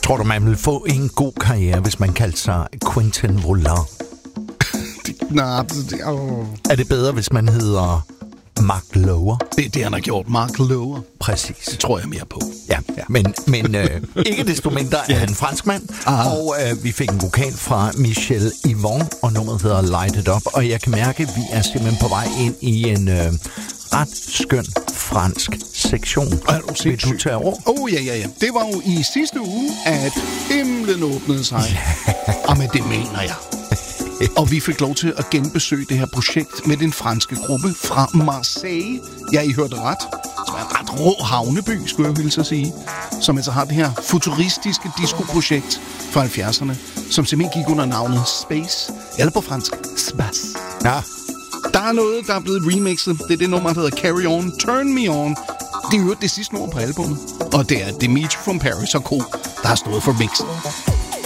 Tror du, man vil få en god karriere, hvis man kaldte sig Quentin Volant? Er det bedre, hvis man hedder Mark Lower? Det er det, han har gjort. Mark Lower. Præcis. Det tror jeg mere på. Ja. Men ikke desto mindre er han franskmand. Og vi fik en vokal fra Michel Yvon, og nummeret hedder Light It Up. Og jeg kan mærke, at vi er simpelthen på vej ind i en ret skøn fransk sektion. Vil du tage over? Ja. Det var jo i sidste uge, at himlen åbnede sig. Men det mener jeg. Og vi fik lov til at genbesøge det her projekt med den franske gruppe fra Marseille. Ja, I hørte ret. Som er en ret rå havneby, skulle jeg hilse at sige. Som altså har det her futuristiske disco-projekt fra 70'erne, som simpelthen gik under navnet Space, eller på fransk, Space. Ja. Der er noget, der er blevet remixet. Det er det nummer, der hedder Carry On, Turn Me On. Det er jo det sidste nummer på albumet. Og det er Dimitri from Paris og Co., der har stået for mixet.